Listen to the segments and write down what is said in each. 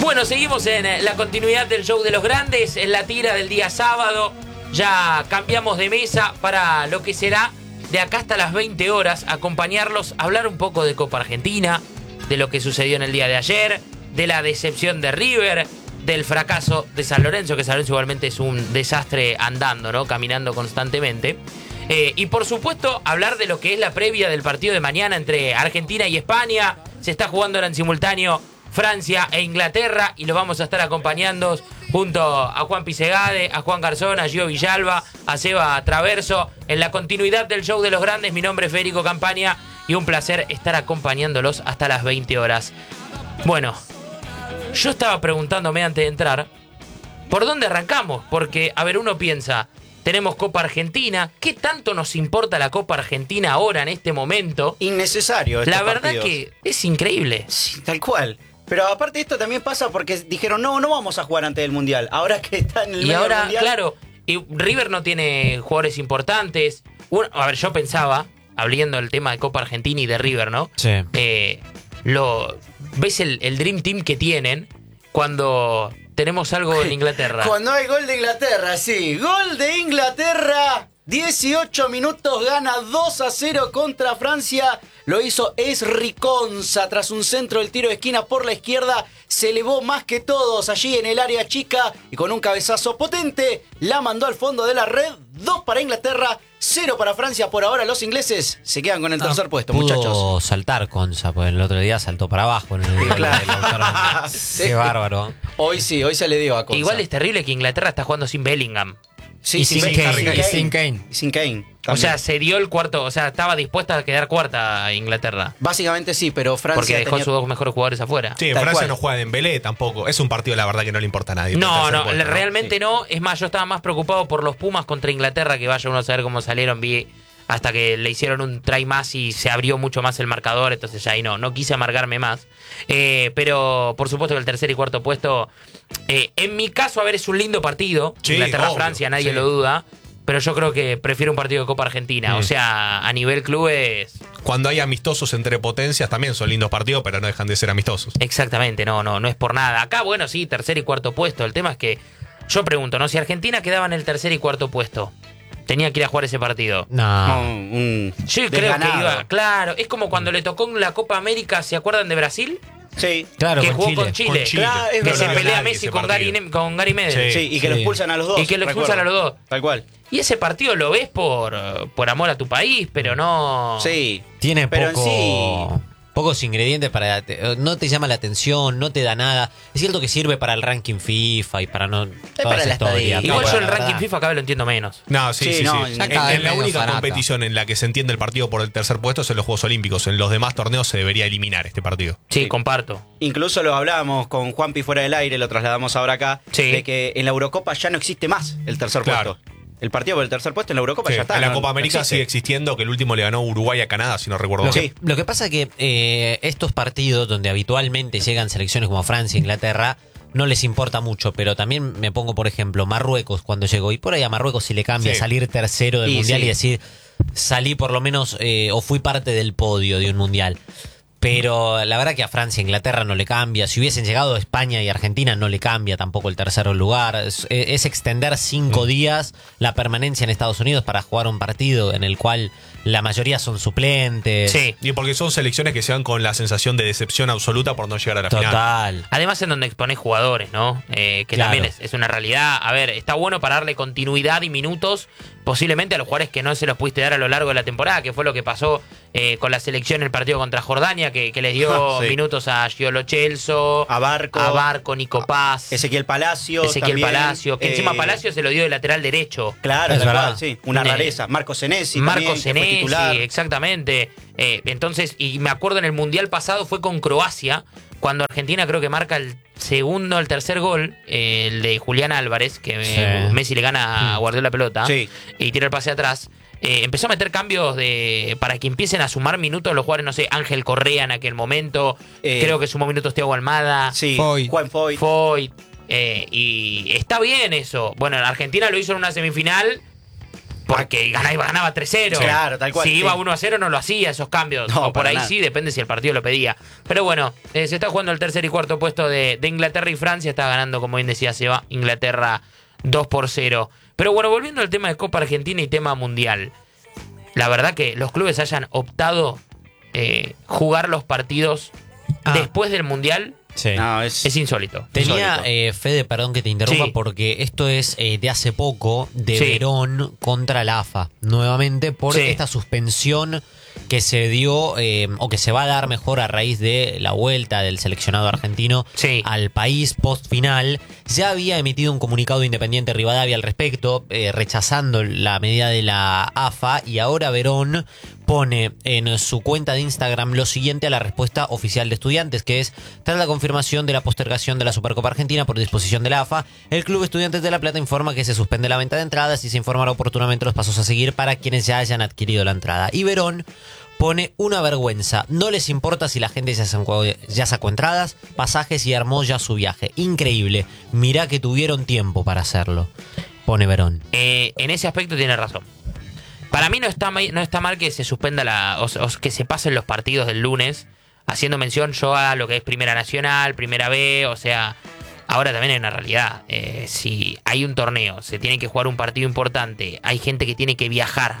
Bueno, seguimos en la continuidad del show de los grandes, en la tira del día sábado. Ya cambiamos de mesa para lo que será de acá hasta las 20 horas, acompañarlos, hablar un poco de Copa Argentina, de lo que sucedió en el día de ayer, de la decepción de River, del fracaso de San Lorenzo, que San Lorenzo igualmente es un desastre andando, ¿no? Caminando constantemente. Y por supuesto, hablar de lo que es la previa del partido de mañana entre Argentina y España. Se está jugando ahora en simultáneo Francia e Inglaterra y los vamos a estar acompañando junto a Juan Pisegade, a Juan Garzón, a Gio Villalba, a Seba Traverso, en la continuidad del show de los grandes. Mi nombre es Federico Campaña y un placer estar acompañándolos hasta las 20 horas. Bueno, yo estaba preguntándome antes de entrar, ¿por dónde arrancamos? Porque, a ver, uno piensa, tenemos Copa Argentina, ¿qué tanto nos importa la Copa Argentina ahora, en este momento? Innecesario. La verdad que es increíble. Sí, tal cual. Pero aparte esto también pasa porque dijeron, no vamos a jugar antes del Mundial. Ahora que está en el medio del Mundial. Claro, y River no tiene jugadores importantes. A ver, yo pensaba, hablando del tema de Copa Argentina y de River, ¿no? Sí. ¿Ves el Dream Team que tienen cuando tenemos algo en Inglaterra? Cuando hay gol de Inglaterra, sí. Gol de Inglaterra. 18 minutos, gana 2-0 contra Francia. Lo hizo Esri Konsa tras un centro del tiro de esquina por la izquierda. Se elevó más que todos allí en el área chica y con un cabezazo potente la mandó al fondo de la red. 2 para Inglaterra, 0 para Francia. Por ahora los ingleses se quedan con el tercer puesto, pudo muchachos. saltar Konsa, pues el otro día saltó para abajo en el Claro. Sí. Qué bárbaro. Hoy sí, hoy se le dio a Konsa. Igual es terrible que Inglaterra está jugando sin Bellingham. Sí, Y sin Kane. Sin Kane. O sea, se dio el cuarto, o sea, estaba dispuesta a quedar cuarta a Inglaterra. Básicamente sí, pero Francia Porque dejó a sus dos mejores jugadores afuera. Sí, en Tal Francia cual. no juega Dembélé tampoco. Es un partido, la verdad, que no le importa a nadie. No, Tercer puesto, realmente Sí. no. Es más, yo estaba más preocupado por los Pumas contra Inglaterra, que vaya uno a saber cómo salieron. Vi hasta que le hicieron un try más y se abrió mucho más el marcador, entonces ya ahí no quise amargarme más. Pero por supuesto que el tercer y cuarto puesto, en mi caso, a ver, es un lindo partido. Sí, Inglaterra-Francia, obvio, nadie sí. lo duda. Pero yo creo que prefiero un partido de Copa Argentina. O sea, a nivel clubes. Cuando hay amistosos entre potencias también son lindos partidos, pero no dejan de ser amistosos. Exactamente, no es por nada. Acá, bueno, sí, tercer y cuarto puesto. El tema es que yo pregunto, ¿no? Si Argentina quedaba en el tercer y cuarto puesto, tenía que ir a jugar ese partido. No. Yo creo que iba. Claro, es como cuando le tocó en la Copa América, ¿se acuerdan de Brasil? Sí. Claro, Que con jugó Chile. con Chile. Con Chile. Claro, es Que verdad. se No pelea nadie Messi ese con Gary Medel. Sí. Sí, y que lo Sí. expulsan a los dos. Y que lo expulsan recuerdo. a los dos. Tal cual. Y ese partido lo ves por amor a tu país, pero no. Sí. Tiene Pero en pocos ingredientes para... No te llama la atención, no te da nada. Es cierto que sirve para el ranking FIFA y para no... toda para esa la historia. estadística. Igual Pero yo el la ranking verdad- FIFA cada vez lo entiendo menos. No, sí. Sí, no, ya cada vez En la menos única barata. competición en la que se entiende el partido por el tercer puesto es en los Juegos Olímpicos. En los demás torneos se debería eliminar este partido. Sí, comparto. Incluso lo hablábamos con Juanpi fuera del aire, lo trasladamos ahora acá, Sí. de que en la Eurocopa ya no existe más el tercer Claro. puesto. El partido por el tercer puesto en la Eurocopa Sí, ya está. en la no- Copa no América existe. sigue existiendo, que el último le ganó Uruguay a Canadá, si no recuerdo Lo mal. que, lo que pasa es que estos partidos donde habitualmente llegan selecciones como Francia e Inglaterra no les importa mucho, pero también me pongo, por ejemplo, Marruecos cuando llegó, y por ahí a Marruecos si le cambia Sí. salir tercero del Y Mundial sí. y decir, salí por lo menos o fui parte del podio de un Mundial. Pero la verdad que a Francia e Inglaterra no le cambia. Si hubiesen llegado España y Argentina no le cambia tampoco el tercer lugar. Es extender 5 días la permanencia en Estados Unidos para jugar un partido en el cual la mayoría son suplentes. Sí. Y porque son selecciones que se van con la sensación de decepción absoluta por no llegar a la final. Total. Además en donde exponés jugadores, ¿no? Que Claro. también es una realidad. A ver, está bueno para darle continuidad y minutos posiblemente a los jugadores que no se los pudiste dar a lo largo de la temporada, que fue lo que pasó con la selección en el partido contra Jordania, que les dio Sí. minutos a Giolo Celso, A Barco, Nico Paz, Ezequiel Palacio. también, Palacio, que encima Palacio se lo dio de lateral derecho. Claro, Es tal verdad. cual, sí. Una rareza. Marco Senesi. Marco también, que fue Senesi, titular. exactamente. Entonces, y me acuerdo en el Mundial pasado fue con Croacia, cuando Argentina creo que marca el tercer gol, el de Julián Álvarez, que Sí. Messi le gana a Guardiola la pelota Sí. y tira el pase atrás. Empezó a meter cambios para que empiecen a sumar minutos los jugadores, no sé, Ángel Correa en aquel momento, creo que sumó minutos Thiago Almada, Sí, Foyt. Juan Foyt. Foyt, y está bien eso. Bueno, Argentina lo hizo en una semifinal Porque ganaba 3-0. Claro, tal cual, Si sí. iba 1-0 no lo hacía esos cambios. No, o por para ahí nada. sí, depende si el partido lo pedía. Pero bueno, se está jugando el tercer y cuarto puesto de Inglaterra y Francia. Está ganando, como bien decía Seba, Inglaterra 2-0. Pero bueno, volviendo al tema de Copa Argentina y tema mundial. La verdad que los clubes hayan optado jugar los partidos después del mundial Sí. No, es insólito. Tenía, insólito. Fede, perdón que te interrumpa, Sí. porque esto es de hace poco, de Sí. Verón contra la AFA, nuevamente, por Sí. esta suspensión que se dio, o que se va a dar mejor a raíz de la vuelta del seleccionado argentino Sí. al país post final. Ya había emitido un comunicado Independiente Rivadavia al respecto, rechazando la medida de la AFA, y ahora Verón pone en su cuenta de Instagram lo siguiente a la respuesta oficial de Estudiantes, que es: tras la confirmación de la postergación de la Supercopa Argentina por disposición de la AFA, el Club Estudiantes de La Plata informa que se suspende la venta de entradas y se informará oportunamente los pasos a seguir para quienes ya hayan adquirido la entrada. Y Verón pone: una vergüenza, no les importa si la gente ya sacó entradas, pasajes y armó ya su viaje. Increíble, mirá que tuvieron tiempo para hacerlo, pone Verón. En ese aspecto tiene razón. Para mí no está mal que se suspenda o que se pasen los partidos del lunes, haciendo mención yo a lo que es Primera Nacional, Primera B, o sea, ahora también hay una realidad. Si hay un torneo, se tiene que jugar un partido importante, hay gente que tiene que viajar,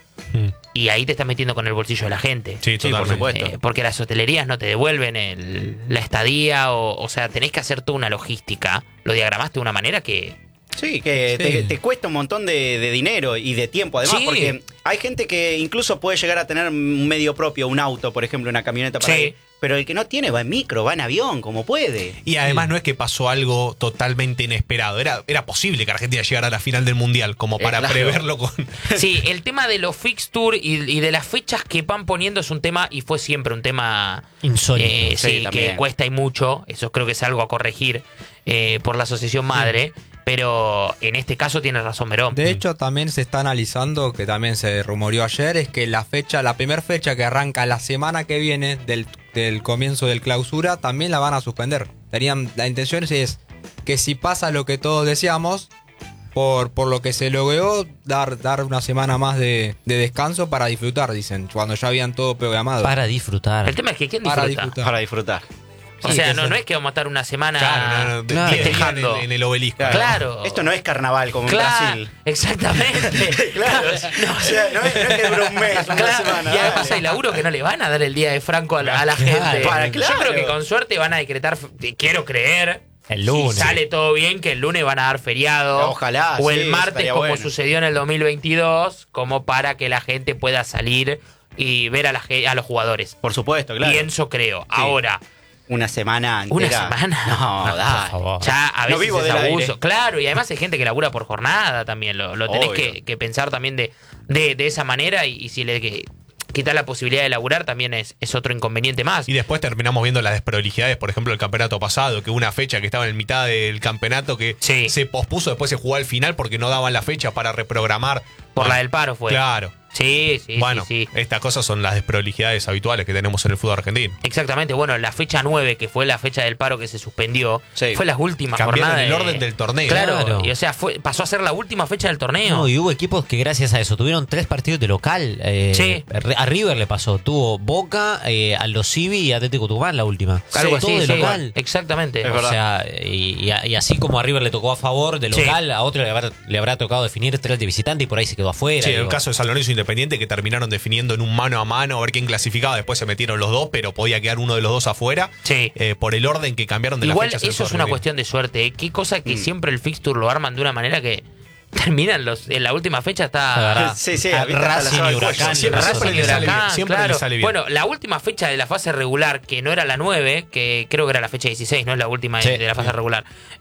y ahí te estás metiendo con el bolsillo de la gente. Sí, Sí, por totalmente. supuesto. Porque las hotelerías no te devuelven la estadía, o sea, tenés que hacer toda una logística. Lo diagramaste de una manera que... Sí, que Sí. te cuesta un montón de dinero y de tiempo, además, Sí. porque hay gente que incluso puede llegar a tener un medio propio, un auto, por ejemplo, una camioneta para Sí. ir, pero el que no tiene va en micro, va en avión, como puede. Y además no es que pasó algo totalmente inesperado. Era posible que Argentina llegara a la final del Mundial, como para claro. preverlo con... Sí, el tema de los fixture y de las fechas que van poniendo es un tema, y fue siempre un tema Insólito. Sí, sí, que también. cuesta y mucho. Eso creo que es algo a corregir por la asociación madre. Pero en este caso tiene razón Verón. De hecho, también se está analizando, que también se rumoreó ayer, es que la primera fecha que arranca la semana que viene del comienzo del clausura, también la van a suspender. La intención es que si pasa lo que todos deseamos, por lo que se logró, dar una semana más de descanso para disfrutar, dicen, cuando ya habían todo programado. Para disfrutar. El tema es que ¿quién Para disfruta? disfrutar. Para disfrutar. O Sí, sea, que no es que vamos a estar una semana Claro, 10 días festejando. en el obelisco. Claro. Esto no es carnaval como en Claro, Brasil. exactamente. Claro, o sea, no es que dura un mes, una Claro, semana. y además dale. hay laburo que no le van a dar el día de Franco a la gente. Claro. Yo creo que con suerte van a decretar, quiero creer, El lunes. si sale todo bien, que el lunes van a dar feriado. Ojalá, O sí, el martes, estaría como bueno. sucedió en el 2022, como para que la gente pueda salir y ver a los jugadores. Por supuesto, claro. Pienso, creo. Ahora, Una semana entera. una semana. No, dale. por favor. Ya a No veces vivo es del abuso. aire. Claro, y además hay gente que labura por jornada también. Lo tenés Obvio. que pensar también de esa manera, y si le quitar la posibilidad de laburar también es otro inconveniente más. Y después terminamos viendo las desprolijidades, por ejemplo, el campeonato pasado, que una fecha que estaba en mitad del campeonato que Sí. se pospuso, después se jugó al final porque no daban la fecha para reprogramar. Por Bueno, la del paro fue. Claro. Sí, sí, Bueno, sí. estas cosas son las desprolijidades habituales que tenemos en el fútbol argentino. Exactamente. Bueno, la fecha 9, que fue la fecha del paro que se suspendió, Sí. fue las últimas Cambiaron jornadas. el orden del torneo. Claro, Claro. y o sea, pasó a ser la última fecha del torneo. No, y hubo equipos que gracias a eso tuvieron 3 partidos de local. Sí. A River le pasó. Tuvo Boca, Aldo Civi y Atlético Tucumán la última. Algo Todo así, de sí. local. Exactamente. Es O verdad. sea, y así como a River le tocó a favor de Sí. local, a otro le habrá tocado definir 3 de visitante y por ahí se quedó afuera. Sí, en el digo. caso de San Lorenzo Independiente, que terminaron definiendo en un mano a mano a ver quién clasificaba, después se metieron los dos, pero podía quedar uno de los dos afuera, Sí. por el orden que cambiaron de Igual las fechas. eso es una cuestión de suerte. Qué cosa que siempre el fixture lo arman de una manera que terminan en la última fecha La está... verdad. Sí, sí, A ahorita hasta la Racing soga y del cuello. Huracán. Siempre le pasó Racing y le sale también. bien, Huracán, siempre claro. le sale bien. Bueno, la última fecha de la fase regular, que no era la 9, que creo que era la fecha 16, no es la última Sí. de la fase regular,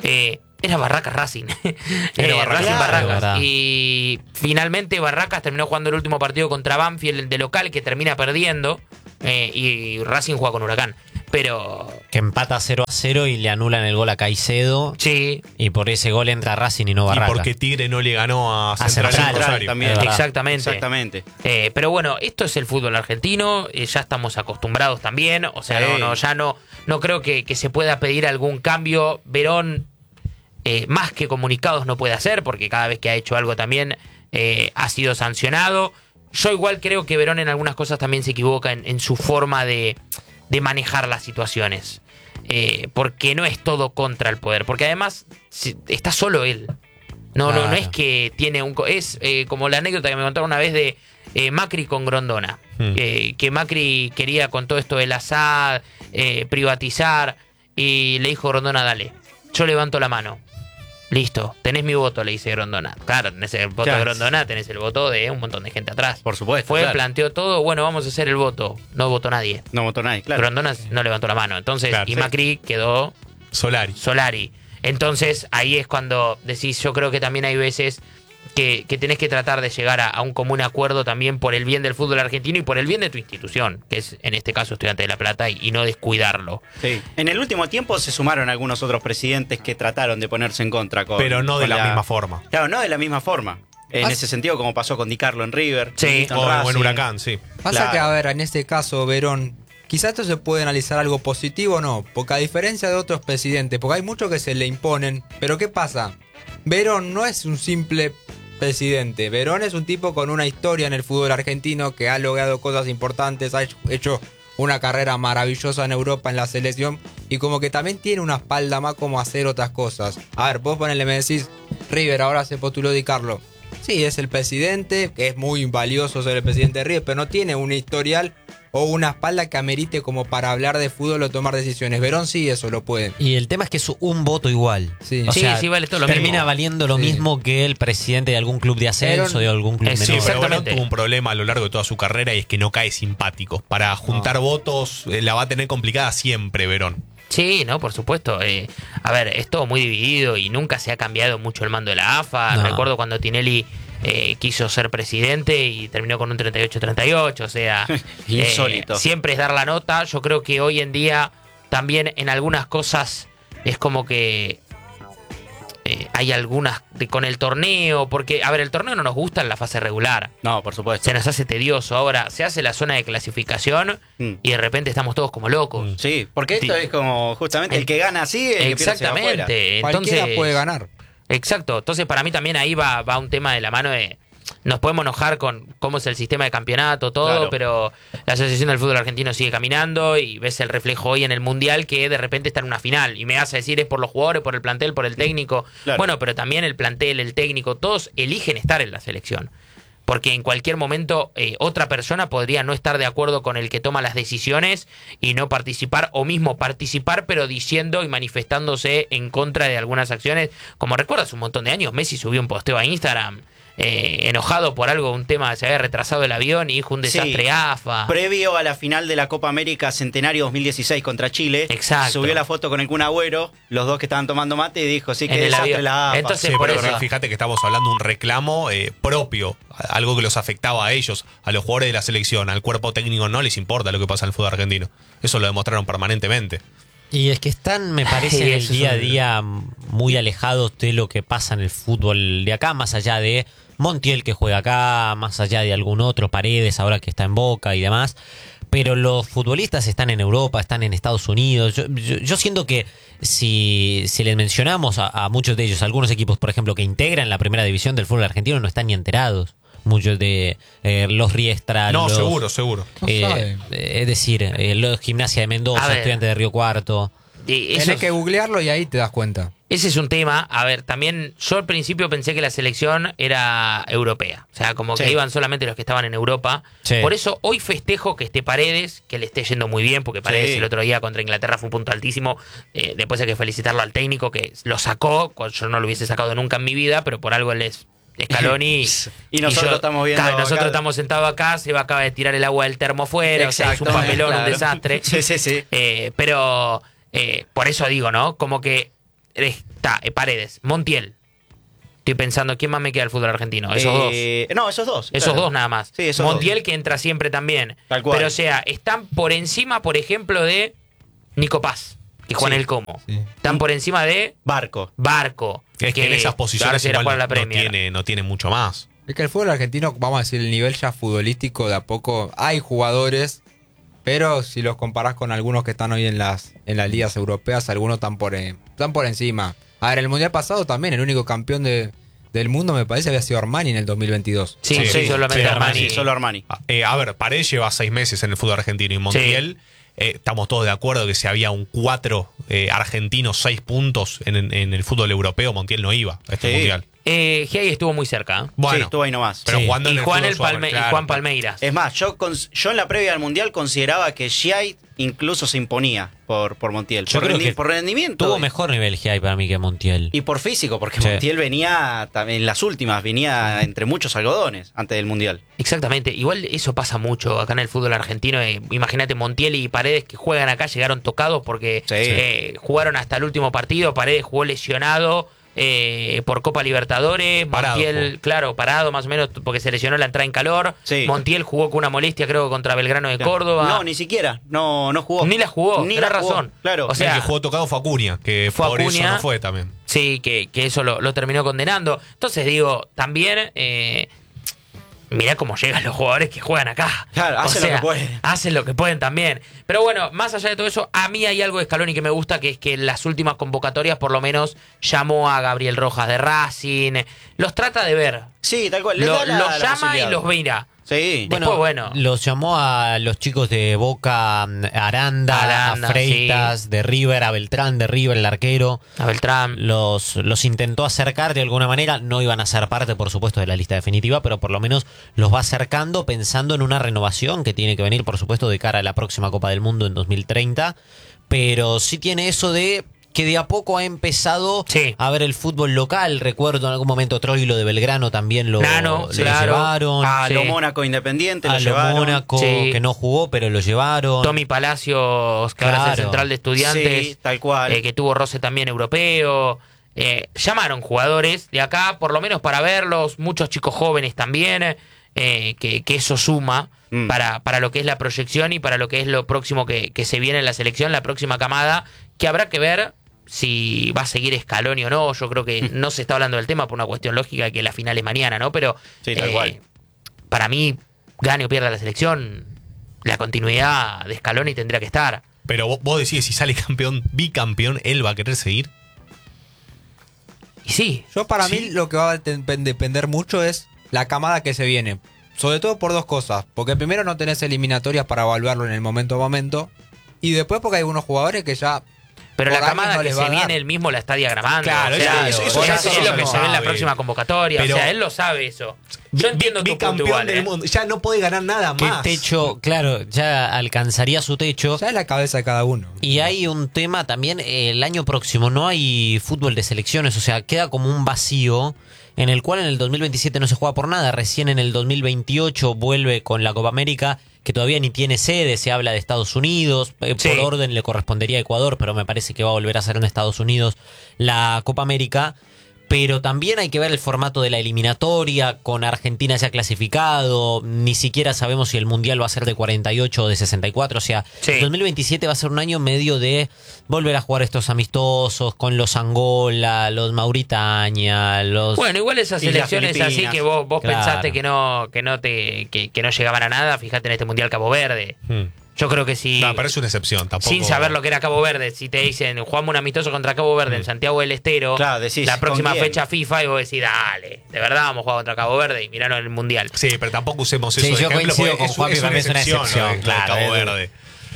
era Barracas Racing. Era Barracas. Racing Claro, Barracas. verdad. Y finalmente Barracas terminó jugando el último partido contra Banfield de local, que termina perdiendo, y Racing juega con Huracán. Pero Que empata 0-0 y le anulan el gol a Caicedo. sí, Y por ese gol entra Racing y no Y Barraca. porque Tigre no le ganó a Central, Central en Rosario. también. Es verdad. exactamente. Exactamente. Pero bueno, esto es el fútbol argentino, ya estamos acostumbrados también, o sea, Sí. ya no creo que se pueda pedir algún cambio. Verón, más que comunicados no puede hacer, porque cada vez que ha hecho algo también ha sido sancionado. Yo igual creo que Verón en algunas cosas también se equivoca en su forma de manejar las situaciones. Porque no es todo contra el poder. Porque además está solo él. No es que tiene un... Es como la anécdota que me contaron una vez de Macri con Grondona. Que Macri quería con todo esto del Assad, privatizar, y le dijo Grondona, dale, yo levanto la mano. Listo, tenés mi voto, le dice Grondona. Claro, tenés el voto de Grondona, tenés el voto de un montón de gente atrás. Por supuesto. Planteó todo, bueno, vamos a hacer el voto. No votó nadie. No votó nadie, claro. Grondona no levantó la mano. Entonces, Macri quedó Solari. Entonces, ahí es cuando decís, yo creo que también hay veces que tenés que tratar de llegar a un común acuerdo también por el bien del fútbol argentino y por el bien de tu institución, que es en este caso Estudiantes de La Plata, y no descuidarlo. Sí. En el último tiempo se sumaron algunos otros presidentes que trataron de ponerse en contra pero no de la misma forma. Claro, no de la misma forma. En ese sentido, como pasó con Di Carlo en River. Sí. O en Huracán, sí. Pasa que, a ver, en este caso, Verón, quizás esto se puede analizar algo positivo o no, porque a diferencia de otros presidentes, porque hay muchos que se le imponen, pero ¿qué pasa? Verón no es un simple presidente. Verón es un tipo con una historia en el fútbol argentino que ha logrado cosas importantes, ha hecho una carrera maravillosa en Europa en la selección y como que también tiene una espalda más como hacer otras cosas. A ver, vos ponele, me decís, River ahora se postuló Di Carlo. Sí, es el presidente, que es muy valioso ser el presidente de River, pero no tiene un historial o una espalda que amerite como para hablar de fútbol o tomar decisiones. Verón sí, eso lo puede. Y el tema es que es un voto igual. Sí, o sea, vale todo lo termina mismo. valiendo lo mismo que el presidente de algún club de ascenso, de algún club menor. Sí, pero Verón Exactamente. tuvo un problema a lo largo de toda su carrera y es que no cae simpático. Para juntar votos la va a tener complicada siempre, Verón. Sí, no, por supuesto. A ver, es todo muy dividido y nunca se ha cambiado mucho el mando de la AFA. No. Recuerdo cuando Tinelli quiso ser presidente y terminó con un 38-38, o sea, insólito. Siempre es dar la nota. Yo creo que hoy en día también en algunas cosas es como que hay algunas con el torneo, porque, a ver, el torneo no nos gusta en la fase regular. No, por supuesto. Se nos hace tedioso. Ahora, se hace la zona de clasificación y de repente estamos todos como locos. Sí, porque esto es como justamente el que gana así, el que pierde se va afuera. Exactamente. Cualquiera Entonces, puede ganar. exacto. Entonces, para mí también ahí va un tema de la mano de... Nos podemos enojar con cómo es el sistema de campeonato, todo, Claro. pero la Asociación del Fútbol Argentino sigue caminando y ves el reflejo hoy en el Mundial que de repente está en una final. Y me vas a decir, es por los jugadores, por el plantel, por el técnico. Claro. Bueno, pero también el plantel, el técnico, todos eligen estar en la selección. Porque en cualquier momento otra persona podría no estar de acuerdo con el que toma las decisiones y no participar, o mismo participar pero diciendo y manifestándose en contra de algunas acciones. Como recuerdas, un montón de años Messi subió un posteo a Instagram enojado por algo, un tema, se había retrasado el avión y dijo un desastre Sí. AFA. Previo a la final de la Copa América Centenario 2016 contra Chile, Exacto. subió la foto con el Kun Agüero, los dos que estaban tomando mate, y dijo, sí, En que el desastre avión. la AFA. Entonces, Sí, por pero eso. fíjate que estamos hablando de un reclamo propio, algo que los afectaba a ellos, a los jugadores de la selección, al cuerpo técnico no les importa lo que pasa en el fútbol argentino. Eso lo demostraron permanentemente. Y es que están, me parece, en el eso es día a un- día muy alejados de lo que pasa en el fútbol de acá, más allá de Montiel que juega acá, más allá de algún otro, Paredes ahora que está en Boca y demás. Pero los futbolistas están en Europa, están en Estados Unidos. Yo siento que si les mencionamos a muchos de ellos, algunos equipos, por ejemplo, que integran la primera división del fútbol argentino, no están ni enterados. Muchos de los Riestra, No, los, seguro. No sabe. es decir, los Gimnasia de A Mendoza, ver. Estudiantes de Río Cuarto. Tenés que googlearlo y ahí te das cuenta. Ese es un tema. A ver, también yo al principio pensé que la selección era europea. O sea, como que Sí. iban solamente los que estaban en Europa. Sí. Por eso hoy festejo que esté Paredes, que le esté yendo muy bien, porque Paredes Sí. el otro día contra Inglaterra fue un punto altísimo. Después hay que felicitarlo al técnico que lo sacó. Yo no lo hubiese sacado nunca en mi vida, pero por algo él es Scaloni. Y nosotros estamos viendo Claro, nosotros acá. estamos sentados acá, se acaba de tirar el agua del termo fuera, o sea, es un Exacto, papelón, claro. un desastre. Sí. Pero por eso digo, ¿no? Como que está Paredes, Montiel. Estoy pensando, ¿quién más me queda del fútbol argentino? Esos dos. No, esos dos. Esos claro. dos nada más. Sí, esos Montiel dos. que entra siempre también. Tal cual. Pero o sea, están por encima, por ejemplo, de Nico Paz, que juega en Sí. el Como. Sí. Están por encima de Barco. Barco. Es que en esas ahora posiciones se irá a igual jugar la Premier. no tiene mucho más. Es que el fútbol argentino, vamos a decir, el nivel ya futbolístico de a poco, hay jugadores, pero si los comparás con algunos que están hoy en las ligas europeas, algunos están por encima. A ver, el mundial pasado también, el único campeón de del mundo, me parece, había sido Armani en el 2022. Sí, Sí, solamente sí, Armani. Sí, solo Armani. A ver, Paredes lleva 6 meses en el fútbol argentino y Montiel, estamos todos de acuerdo que si había un 4 argentino, 6 puntos en el fútbol europeo, Montiel no iba a este Sí. mundial. Giai estuvo muy cerca. Sí, Bueno, estuvo ahí nomás. pero Sí. jugando en Y el Juan, fútbol y claro. Juan Palmeiras. Es más, yo en la previa del Mundial consideraba que Giai incluso se imponía por Montiel. Yo por, creo que por rendimiento. Tuvo mejor nivel Giai para mí que Montiel. Y por físico, porque Sí. Montiel venía en las últimas, venía entre muchos algodones antes del Mundial. Exactamente, igual eso pasa mucho acá en el fútbol argentino. Imagínate, Montiel y Paredes que juegan acá llegaron tocados porque Sí. jugaron hasta el último partido. Paredes jugó lesionado por Copa Libertadores. Parado Montiel, jugó. claro, parado más o menos porque se lesionó la entrada en calor. Sí. Montiel jugó con una molestia, creo, contra Belgrano de Córdoba. No, ni siquiera, no jugó. Ni la jugó, Ni tenés la jugó, razón. claro. O El sea, que jugó tocado fue Acuña, que fue por eso Acuña. no fue también. Sí, que eso lo terminó condenando. Entonces digo, también mirá cómo llegan los jugadores que juegan acá. Claro, hacen lo que pueden. Hacen lo que pueden también. Pero bueno, más allá de todo eso, a mí hay algo de Scaloni que me gusta, que es que en las últimas convocatorias por lo menos llamó a Gabriel Rojas de Racing. Los trata de ver. Sí, tal cual. Les Los da la llama posibilidad. y los mira. Sí. Después, bueno. Los llamó a los chicos de Boca, Aranda, Aranda, a Freitas, de River, a Beltrán de River, el arquero. A Beltrán. Los intentó acercar de alguna manera, no iban a ser parte, por supuesto, de la lista definitiva, pero por lo menos los va acercando pensando en una renovación que tiene que venir, por supuesto, de cara a la próxima Copa del Mundo en 2030. Pero sí tiene eso de que de a poco ha empezado Sí. a ver el fútbol local. Recuerdo en algún momento Troilo de Belgrano también lo Nano, claro. llevaron. A Sí. lo Mónaco Independiente A lo lo llevaron. Mónaco, Sí. que no jugó, pero lo llevaron. Tommy Palacios, que ahora es el Claro. central de Estudiantes. Sí, tal cual. Que tuvo roce también europeo. Llamaron jugadores de acá, por lo menos para verlos. Muchos chicos jóvenes también. Que eso suma para lo que es la proyección y para lo que es lo próximo que se viene en la selección, la próxima camada, que habrá que ver si va a seguir Scaloni o no. Yo creo que no se está hablando del tema por una cuestión lógica, que la final es mañana, ¿no? Pero Sí, tal cual. para mí, gane o pierda la selección, la continuidad de Scaloni tendría que estar. Pero vos decís, si sale campeón, bicampeón, él va a querer seguir. Y sí, Yo para Sí. mí lo que va a depender mucho es la camada que se viene. Sobre todo por dos cosas. Porque primero no tenés eliminatorias para evaluarlo en el momento a momento. Y después porque hay algunos jugadores que ya... pero por la años camada no que les va se a dar. viene él mismo la está diagramando. Claro, o sea, eso es ya lo se que se ve en la sabe. próxima convocatoria. Pero- o sea, él lo sabe eso. Yo entiendo tu punto Bicampeón igual, del ¿eh? mundo. Ya no puede ganar nada ¿Qué más. techo? Claro, ya alcanzaría su techo. Ya es la cabeza de cada uno. Y hay un tema también, el año próximo no hay fútbol de selecciones, o sea, queda como un vacío en el cual en el 2027 no se juega por nada, recién en el 2028 vuelve con la Copa América, que todavía ni tiene sede, se habla de Estados Unidos, Sí. por orden le correspondería a Ecuador, pero me parece que va a volver a ser en Estados Unidos la Copa América. Pero también hay que ver el formato de la eliminatoria, con Argentina ya clasificado, ni siquiera sabemos si el Mundial va a ser de 48 o de 64, o sea, Sí. 2027 va a ser un año medio de volver a jugar estos amistosos con los Angola, los Mauritania, los... Bueno, igual esas Y las selecciones así Filipinas. que vos Claro. pensaste que no llegaban a nada, fíjate en este Mundial Cabo Verde. Yo creo que si... No, pero es una excepción. Tampoco... Sin saber lo que era Cabo Verde, si te dicen jugamos un amistoso contra Cabo Verde en Santiago del Estero, Claro, decís, la próxima ¿con quién? fecha FIFA, y vos decís, dale, de verdad vamos a jugar contra Cabo Verde y miraron el Mundial. Sí, pero tampoco usemos Sí, eso de yo ejemplo, coincido porque con Juanpi, para mí es una excepción, lo de claro, Cabo es- Verde.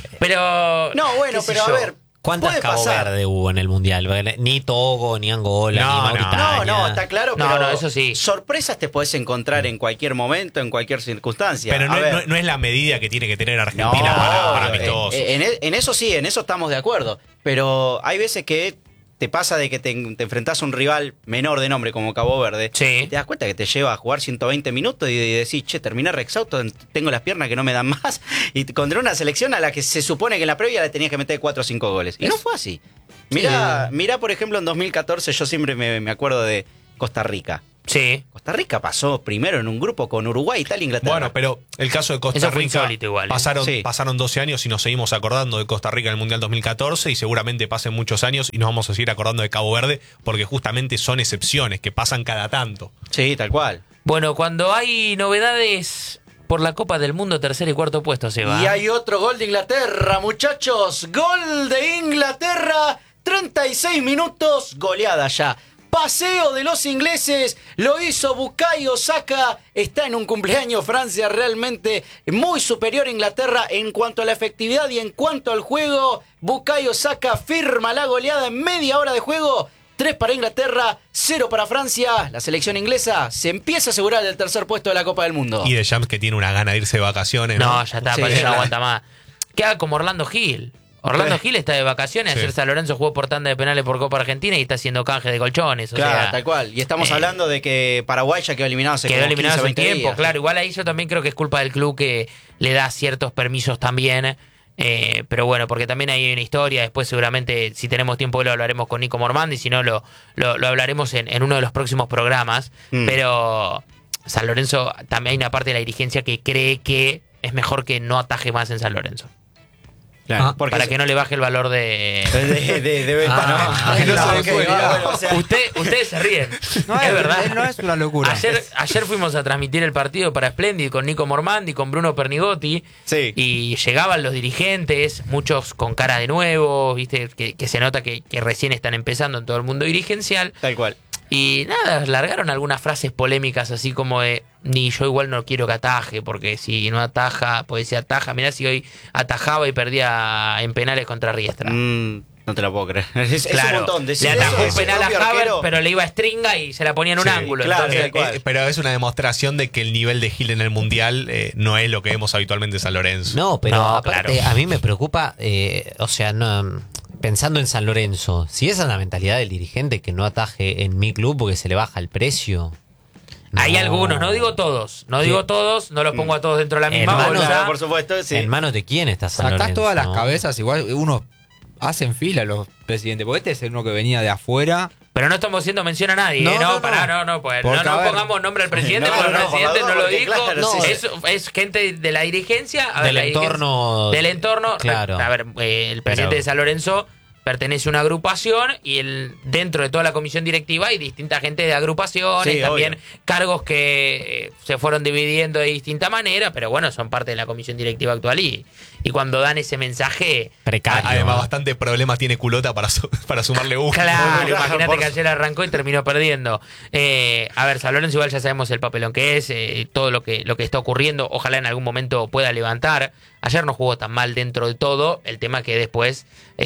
Pero... No, bueno, qué sé pero a yo. ver. ¿Cuántas puede Cabo pasar. Verde hubo en el Mundial? Ni Togo, ni Angola, No, ni no. Mauritania. No, está claro, No, pero no, eso sí. sorpresas te puedes encontrar en cualquier momento, en cualquier circunstancia. Pero A ver, no es la medida que tiene que tener Argentina no, para amistosos. en eso sí, en eso estamos de acuerdo. Pero hay veces que te pasa de que te enfrentás a un rival menor de nombre como Cabo Verde. Sí. Y te das cuenta que te lleva a jugar 120 minutos y decís, che, terminé re exhausto, tengo las piernas que no me dan más. Y contra una selección a la que se supone que en la previa le tenías que meter 4 o 5 goles. Y no fue así. Mirá, por ejemplo, en 2014 yo siempre me acuerdo de Costa Rica. Sí. Costa Rica pasó primero en un grupo con Uruguay, Italia, Inglaterra. Bueno, pero el caso de Costa Eso fue Rica insólito igual, ¿eh? Sí. pasaron 12 años y nos seguimos acordando de Costa Rica en el Mundial 2014 y seguramente pasen muchos años y nos vamos a seguir acordando de Cabo Verde porque justamente son excepciones que pasan cada tanto. Sí, tal cual. Bueno, cuando hay novedades por la Copa del Mundo, tercer y cuarto puesto se va. Y hay otro gol de Inglaterra, muchachos. Gol de Inglaterra, 36 minutos, goleada ya. Paseo de los ingleses, lo hizo Bukayo Saka. Está en un cumpleaños Francia realmente muy superior a Inglaterra en cuanto a la efectividad y en cuanto al juego. Bukayo Saka firma la goleada en media hora de juego. 3 para Inglaterra, 0 para Francia. La selección inglesa se empieza a asegurar el tercer puesto de la Copa del Mundo. Y Deschamps que tiene una gana de irse de vacaciones. No, ya está, Sí, parece que no claro. aguanta más. Queda como Orlando Gil. Orlando Gil está de vacaciones. Sí. Ayer San Lorenzo jugó por tanda de penales por Copa Argentina y está haciendo canje de colchones. O Claro, sea, tal cual. Y estamos hablando de que Paraguay ya quedó eliminado hace quedó como eliminado 15, hace un 20 tiempo, días. claro. Igual ahí yo también creo que es culpa del club que le da ciertos permisos también. Pero bueno, porque también hay una historia. Después seguramente, si tenemos tiempo, lo hablaremos con Nico Mormandi. Si no, lo hablaremos en uno de los próximos programas. Pero San Lorenzo, también hay una parte de la dirigencia que cree que es mejor que no ataje más en San Lorenzo. Claro, porque Para que no le baje el valor de... de venta, Ah, ¿no? claro, Ok, bueno, bueno, o sea, Ustedes se ríen. No es verdad. No es una locura. Ayer fuimos a transmitir el partido para Splendid con Nico Mormandi, con Bruno Pernigotti. Sí. Y llegaban los dirigentes, muchos con cara de nuevo, viste, que se nota que recién están empezando en todo el mundo dirigencial. Tal cual. Y nada, largaron algunas frases polémicas así como de, ni yo igual no quiero que ataje, porque si no ataja, pues si ataja, mirá si hoy atajaba y perdía en penales contra Riestra. No te la puedo creer. Es Claro, un montón. le Decir atajó eso, un ese penal a propio Havertz, arquero. pero le iba a Stringa y se la ponía en un Sí, ángulo. claro, Entonces, tal cual. Pero es una demostración de que el nivel de Gil en el Mundial no es lo que vemos habitualmente en San Lorenzo. No, pero No, aparte claro. a mí me preocupa, o sea, no, pensando en San Lorenzo, si esa es la mentalidad del dirigente que no ataje en mi club porque se le baja el precio. hay No. algunos, no digo todos, no los pongo a todos dentro de la misma Hermano, bolsa. Claro, por supuesto, sí. ¿En manos de quién está San Sacás Lorenzo? todas las no? cabezas, igual uno hacen fila los presidentes, porque este es uno que venía de afuera. Pero no estamos haciendo mención a nadie, No, ¿eh? no, Pará, no. no, pues Porque, no a ver. pongamos nombre al presidente, No, porque no, el presidente por no lo favor, dijo. porque claro, sí. Es gente de la dirigencia. A ver, Del la dirigencia- entorno. Del entorno. Claro. A ver, el presidente Pero- de San Lorenzo pertenece a una agrupación y dentro de toda la comisión directiva hay distinta gente de agrupaciones, Sí, también obvio. cargos que se fueron dividiendo de distinta manera, pero bueno, son parte de la comisión directiva actual y cuando dan ese mensaje... Precario. Además, bastante problemas tiene Culota para sumarle uno. Claro, Claro, imagínate por- que ayer arrancó y terminó perdiendo. A ver, San Lorenzo igual ya sabemos el papelón que es, todo lo que está ocurriendo, ojalá en algún momento pueda levantar. Ayer no jugó tan mal dentro de todo, el tema que después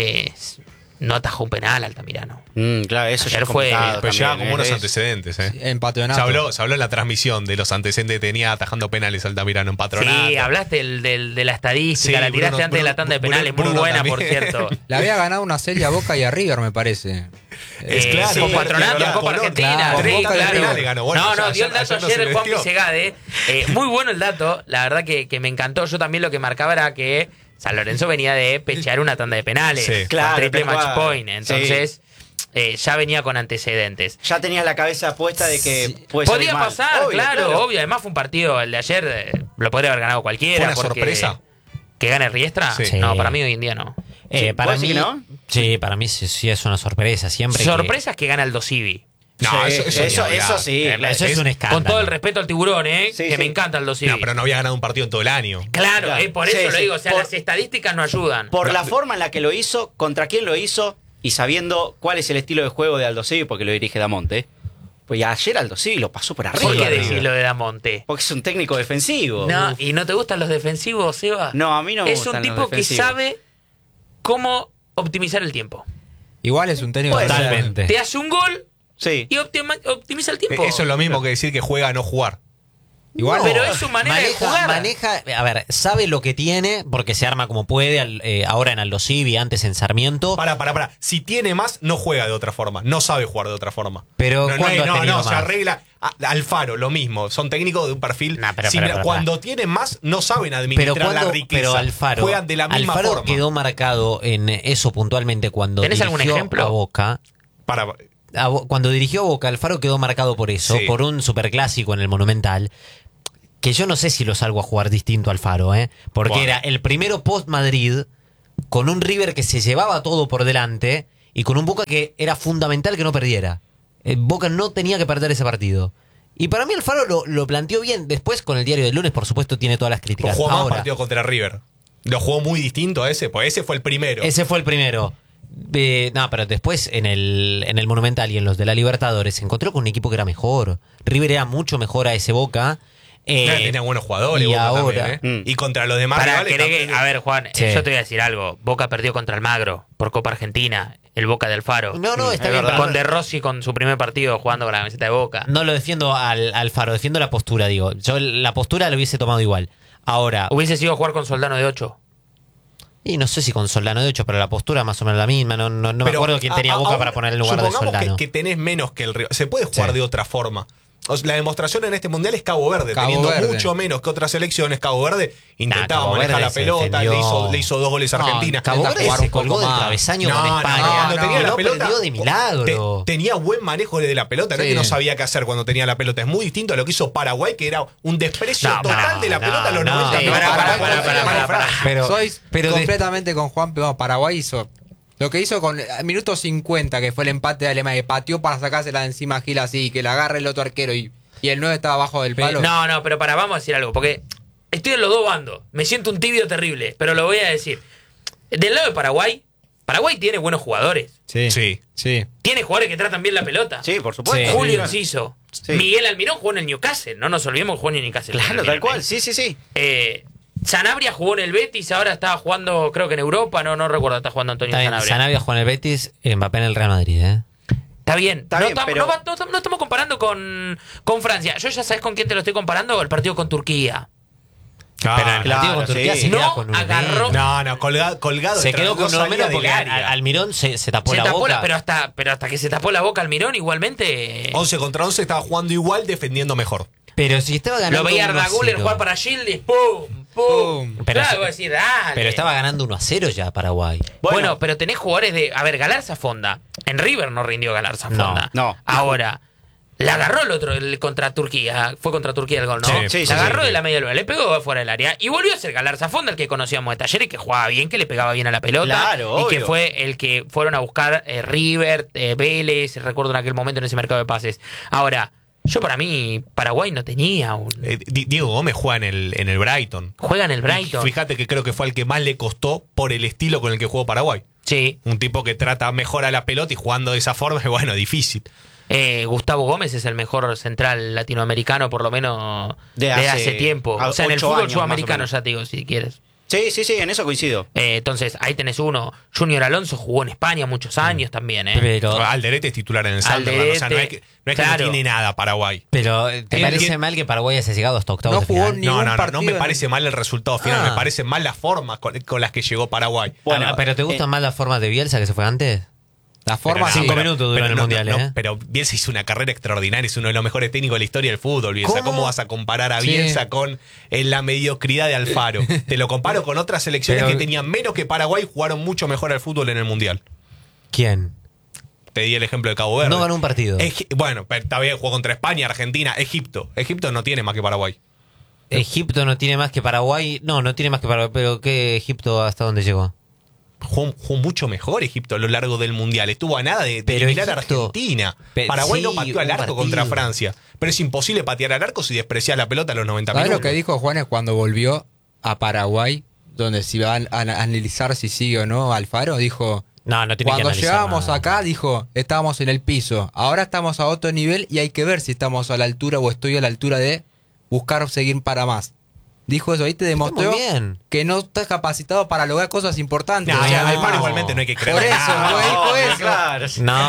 no atajó un penal Altamirano. Claro, eso Ayer ya es fue- complicado Pero lleva también, como unos es- antecedentes, ¿eh? En patronato. Se habló en la transmisión de los antecedentes que tenía atajando penales Altamirano en Patronato. Sí, hablaste de la estadística, Sí, la tiraste Bruno- antes de la tanda de Bruno- penales, muy Bruno buena, también. por cierto. Le había ganado una serie a Boca y a River, me parece. Es claro, con sí, Patronato, claro, en Copa con Argentina. claro, sí, con Boca y claro. River le ganó. Bueno, no, ya- dio el ayer dato no se ayer le Juan dio. Pisegade. Muy bueno el dato, la verdad que me encantó. Yo también lo que marcaba era que San Lorenzo venía de pechear una tanda de penales. Sí. con Claro, triple tal match cual. point. Entonces, ya venía con antecedentes. Ya tenías la cabeza puesta de que puede Podía salir mal. pasar, Obvio, claro, obvio. Además fue un partido, el de ayer, lo podría haber ganado cualquiera. ¿Fue una porque- sorpresa? ¿Que gane Riestra? Sí. No, para mí hoy en día no. Sí, Para ¿vos mí, decís que no? sí, para mí sí es una sorpresa. Siempre que- Sorpresas que gana el Dosivi. No, Sí, eso ni hablar. sí. eso es un escándalo. Con todo el respeto al tiburón, Sí, que sí. me encanta el Dosivi. No, pero no había ganado un partido en todo el año. Claro, Claro. por Sí, eso lo sí. digo. O sea, Por- las estadísticas no ayudan. Por la forma en la que lo hizo, contra quién lo hizo y sabiendo cuál es el estilo de juego de Aldo Civi, porque lo dirige Damonte. Pues ya ayer Aldo Civi lo pasó por arriba. ¿Por qué arriba. decís lo de Damonte? Porque es un técnico defensivo. No, ¿y no te gustan los defensivos, Seba? No, a mí no me Es un gustan los tipo que defensivos. sabe cómo optimizar el tiempo. Igual es un técnico Puede ser. Totalmente. Te hace un gol Sí. y optimiza el tiempo. Eso es lo mismo que decir que juega a no jugar. Igual, Pero es su manera de jugar. Maneja, a ver, sabe lo que tiene porque se arma como puede, ahora en Aldo Civi, antes en Sarmiento. Para. Si tiene más, no juega de otra forma. No sabe jugar de otra forma. Pero ¿cuándo ha tenido se más? arregla. Alfaro, lo mismo. Son técnicos de un perfil. Nah, pero, similar. pero. Cuando tienen más, no saben Pero administrar la riqueza. pero Alfaro, Juegan de la misma Alfaro forma. quedó marcado en eso puntualmente cuando ¿Tenés algún dirigió ejemplo? a Boca. Cuando dirigió a Boca, Alfaro quedó marcado por eso, Sí. por un superclásico en el Monumental. Que yo no sé si lo salgo a jugar distinto a Alfaro, porque Bueno. era el primero post-Madrid, con un River que se llevaba todo por delante y con un Boca que era fundamental que no perdiera. Boca no tenía que perder ese partido. Y para mí Alfaro lo planteó bien. Después, con el diario del lunes, por supuesto, tiene todas las críticas. Jugó más Ahora, partido contra River. Lo jugó muy distinto a ese, pues ese fue el primero. ese fue el primero. No, pero después en el Monumental y en los de la Libertadores se encontró con un equipo que era mejor. River era mucho mejor a ese Boca. Tenía buenos jugadores. y Boca ahora- también, ¿eh? Y contra los demás Para rivales también. a ver, Juan, Sí. yo te voy a decir algo. Boca perdió contra el Magro por Copa Argentina, el Boca del Faro. No, está bien. Con pero De Rossi con su primer partido jugando con la camiseta de Boca. no lo defiendo al Faro, defiendo la postura, digo. Yo la postura lo hubiese tomado igual. Ahora, Hubiese sido jugar con Soldano de 8. y no sé si con Soldano de 8, pero la postura más o menos la misma. No me Pero acuerdo quién tenía Boca aún para poner en lugar de supongamos Soldano. que tenés menos que el rival. Se puede jugar Sí. de otra forma. O sea, la demostración en este mundial es Cabo Verde, Cabo teniendo Verde. mucho menos que otras selecciones. Cabo Verde intentaba Cabo manejar Verde la se pelota, defendió. le hizo 2 goles a No, Argentina. Cabo Intenta Verde jugar se un poco colgó del más. travesaño con España. cuando tenía la no pelota, perdió de milagro. tenía buen manejo de la pelota, no es Sí. que no sabía qué hacer cuando tenía la pelota. Es muy distinto a lo que hizo Paraguay, que era un desprecio No, total de la pelota a los 90 sí, minutos. pará. Pero completamente con Juan, pero Paraguay hizo lo que hizo con el minuto 50, que fue el empate de Alemania, que pateó para sacársela de encima a Gil así, que la agarra el otro arquero y el 9 estaba abajo del palo. No, pero vamos a decir algo, porque estoy en los dos bandos. Me siento un tibio terrible, pero lo voy a decir. Del lado de Paraguay tiene buenos jugadores. Sí. Sí. Sí. Tiene jugadores que tratan bien la pelota. Sí, por supuesto. Sí. Julio Enciso. Sí. Miguel Almirón jugó en el Newcastle. No nos olvidemos que jugó en el Newcastle. Claro, Almirón, tal cual. ¿eh? Sí. Sanabria jugó en el Betis, ahora estaba jugando, creo que en Europa, no recuerdo, está jugando Antonio Está bien, Sanabria. Sanabria juega en el Betis, Mbappé en el Real Madrid, ¿eh? Está bien, Está bien, pero- no estamos comparando con Francia. Yo ya sabes con quién te lo estoy comparando, el partido con Turquía. Pero en el claro, partido con Turquía sí. se queda No con un agarró- menos. No, colgado. Se detrás, quedó con no uno menos salía porque del área. Almirón se tapó Se la tapó boca. pero hasta que se tapó la boca Almirón, igualmente 11 contra 11 estaba jugando igual, defendiendo mejor. Pero si estaba ganando lo veía 1-0. Arda Güler jugar para Gildes, ¡pum! ¡pum! Pum. Pero Claro, se- voy a decir, dale. Pero estaba ganando 1-0 ya Paraguay. Bueno, pero tenés jugadores de. A ver, Galarza Fonda. En River no rindió Galarza No, Fonda. no. Ahora, la agarró contra Turquía. Fue contra Turquía el gol, ¿no? Sí, la agarró sí. de la media luna, le pegó fuera del área. Y volvió a ser Galarza Fonda, el que conocíamos de Talleres, que jugaba bien, que le pegaba bien a la pelota. Claro, y que obvio. fue el que fueron a buscar River, Vélez, recuerdo en aquel momento en ese mercado de pases. Ahora, yo para mí, Paraguay no tenía un. Diego Gómez juega en el Brighton. Juega en el Brighton. Fíjate que creo que fue el que más le costó por el estilo con el que jugó Paraguay. Sí. Un tipo que trata mejor a la pelota y jugando de esa forma, es bueno, difícil. Gustavo Gómez es el mejor central latinoamericano, por lo menos De de hace hace tiempo. O sea, en el 8 fútbol años, sudamericano, más o menos. ya te digo, si quieres. Sí, en eso coincido. Entonces, ahí tenés uno. Junior Alonso jugó en España muchos años también, ¿eh? Pero, Alderete es titular en el Sunderland. O sea, no es que Claro. no tiene nada Paraguay. ¿te Bien, parece bien. mal que Paraguay haya llegado hasta octavos No de jugó final? ni- No, Ningún no me partido parece mal el resultado final, Ah. me parece mal las formas con las que llegó Paraguay. Bueno, ¿Pero te gustan más las formas de Bielsa que se fue antes? La forma Pero no, 5 pero- minutos duró pero el Mundial, ¿eh? Pero Bielsa hizo una carrera extraordinaria, es uno de los mejores técnicos de la historia del fútbol, Bielsa. ¿Cómo? ¿Cómo vas a comparar a Sí. Bielsa con la mediocridad de Alfaro? Te lo comparo con otras selecciones Pero- que tenían menos que Paraguay, jugaron mucho mejor al fútbol en el Mundial. ¿Quién? Te di el ejemplo de Cabo Verde. No ganó un partido. Bueno, pero está bien, jugó contra España, Argentina, Egipto. Egipto no tiene más que Paraguay. Egipto no tiene más que Paraguay. No tiene más que Paraguay. Pero ¿qué Egipto hasta dónde llegó? Jugó mucho mejor Egipto a lo largo del Mundial. Estuvo a nada de Pero eliminar a Egipto- Argentina. Pe- Paraguay sí, no pateó al un arco partido. contra Francia. Pero es imposible patear al arco si desprecias la pelota a los 90 ¿Sabes minutos. lo que dijo Juanes cuando volvió a Paraguay? Donde se iba a analizar si sigue o no Alfaro. Dijo, No tiene que cuando analizar llegábamos nada. acá, dijo, estábamos en el piso. Ahora estamos a otro nivel y hay que ver si estamos a la altura o estoy a la altura de buscar seguir para más. Dijo eso, ahí te demostró muy bien. que no estás capacitado para lograr cosas importantes. No, y a No. Alfaro igualmente no hay que creer. Por eso, no dijo eso. Claro.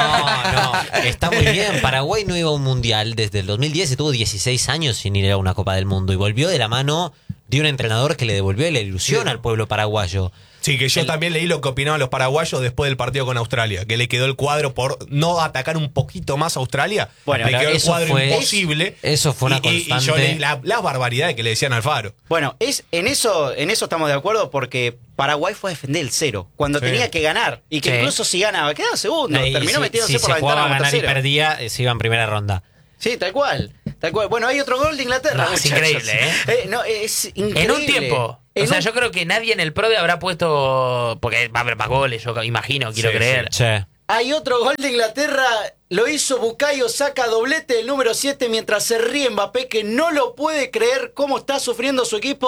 No, está muy bien. Paraguay no iba a un mundial desde el 2010, estuvo 16 años sin ir a una Copa del Mundo y volvió de la mano de un entrenador que le devolvió la ilusión al pueblo paraguayo. Sí, que yo también leí lo que opinaban los paraguayos después del partido con Australia, que le quedó el cuadro por no atacar un poquito más a Australia. Bueno, le pero quedó el eso cuadro fue- imposible. eso fue una Y yo constante. leí las barbaridades que le decían a Alfaro. Bueno, en eso estamos de acuerdo porque Paraguay fue a defender el 0 cuando Sí. tenía que ganar y que Sí. incluso si ganaba quedaba segundo, Y terminó si- metiéndose si por se la jugaba ventana a como ganar y tercero. perdía, se iba en primera ronda. Sí, tal cual. Bueno, hay otro gol de Inglaterra. No, es muchachos. increíble, ¿eh? No, es increíble. En un tiempo. O En sea, un- yo creo que nadie en el PRODE habrá puesto. Porque va a haber más goles, yo imagino, quiero Sí, creer. Che. Hay otro gol de Inglaterra, lo hizo Bukayo Saka, doblete del número 7 mientras se ríe Mbappé, que no lo puede creer cómo está sufriendo su equipo.